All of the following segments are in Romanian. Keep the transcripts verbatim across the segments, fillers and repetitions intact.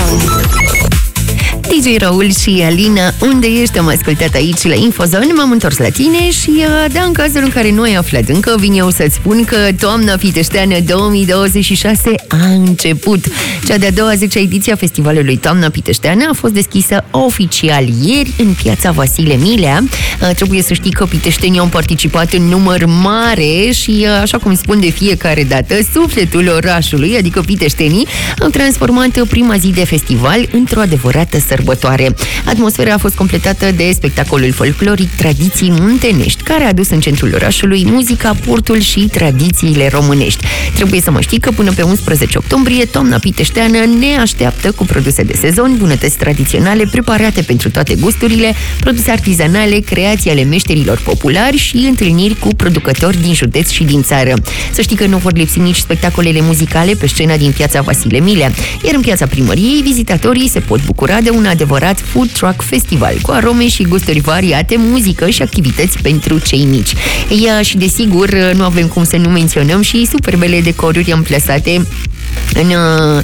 D J Raul și Alina, unde ești? Am ascultat aici la Infozone, m-am întors la tine și da, în cazul în care nu ai aflat încă, vin eu să-ți spun că toamna piteșteană două mii douăzeci și șase a început. Cea de-a doua zecea ediție a festivalului Toamna Piteșteană a fost deschisă oficial ieri în piața Vasile Milea. Trebuie să știi că piteștenii au participat în număr mare și, așa cum spun de fiecare dată, sufletul orașului, adică piteștenii, au transformat prima zi de festival într-o adevărată sărbătoare. Atmosfera a fost completată de spectacolul folcloric Tradiții Muntenești, care a adus în centrul orașului muzica, portul și tradițiile românești. Trebuie să mă știi că până pe unsprezece octombrie, Toamna Piteșteană ne așteaptă cu produse de sezon, bunătăți tradiționale preparate pentru toate gusturile, produse artizanale, creații ale meșterilor populari și întâlniri cu producători din județ și din țară. Să știi că nu vor lipsi nici spectacolele muzicale pe scena din piața Vasile Milea, iar în piața Primăriei, vizitatorii se pot bucura de un adevărat food truck festival cu arome și gusturi variate, muzică și activități pentru cei mici. Ea și desigur nu avem cum să nu menționăm și superbele decoruri amplasate în uh,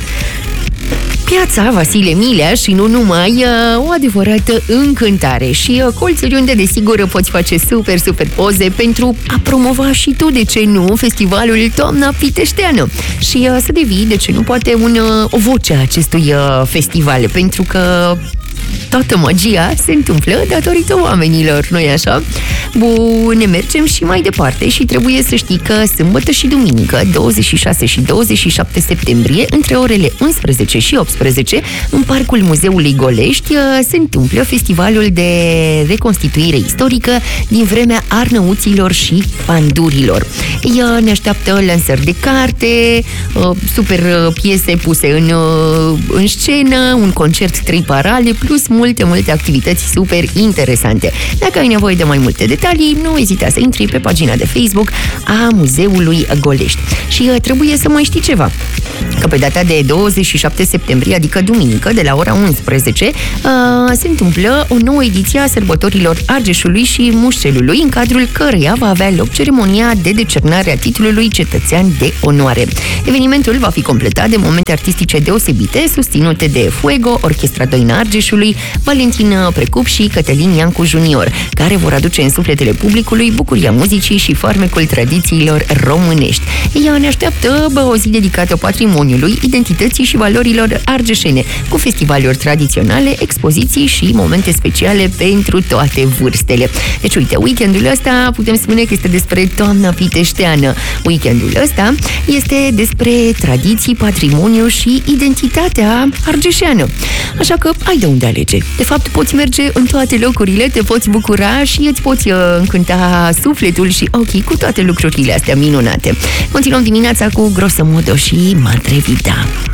piața Vasile Milea și nu numai, uh, o adevărată încântare și uh, colțuri unde desigur poți face super, super poze pentru a promova și tu, de ce nu, festivalul Toamna Piteșteană și uh, să devii, de ce nu, poate un, uh, o voce a acestui uh, festival, pentru că toată magia se întâmplă datorită oamenilor, nu-i așa? Bun, ne mergem și mai departe și trebuie să știi că sâmbătă și duminică, douăzeci și șase și douăzeci și șapte septembrie, între orele unsprezece și optsprezece, în Parcul Muzeului Golești, se întâmplă festivalul de reconstituire istorică din vremea arnăuților și pandurilor. Ea ne așteaptă lansări de carte, super piese puse în, în scenă, un concert trei parale, plus multe, multe activități super interesante. Dacă ai nevoie de mai multe detalii, nu ezita să intri pe pagina de Facebook a Muzeului Golești. Și uh, trebuie să mai știi ceva, că pe data de douăzeci și șapte septembrie, adică duminică, de la ora unsprezece, uh, se întâmplă o nouă ediție a sărbătorilor Argeșului și Mușcelului, în cadrul căreia va avea loc ceremonia de decernare a titlului Cetățean de Onoare. Evenimentul va fi completat de momente artistice deosebite, susținute de Fuego, Orchestra Doina Argeșului, Valentin Precup și Cătălin Iancu Junior, care vor aduce în sufletele publicului bucuria muzicii și farmecul tradițiilor românești. Ea ne așteaptă bă, o zi dedicată patrimoniului, identității și valorilor argeșene, cu festivaluri tradiționale, expoziții și momente speciale pentru toate vârstele. Deci, uite, weekendul ăsta putem spune că este despre Toamna Piteșteană. Weekendul ăsta este despre tradiții, patrimoniu și identitatea argeșeană. Așa că ai de unde alege. De fapt, poți merge în toate locurile, te poți bucura și îți poți uh, încânta sufletul și ochii cu toate lucrurile astea minunate. Continuăm dimineața cu Grosomodo și Madre Vida.